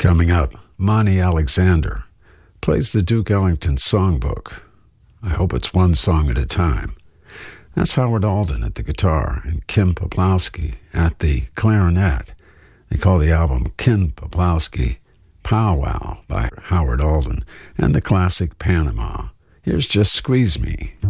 Coming up, Monty Alexander plays the Duke Ellington songbook. I hope it's one song at a time. That's Howard Alden at the guitar and Kim Poplowski at the clarinet. They call the album Ken Poplowski Pow Wow by Howard Alden and the classic Panama. Here's Just Squeeze Me.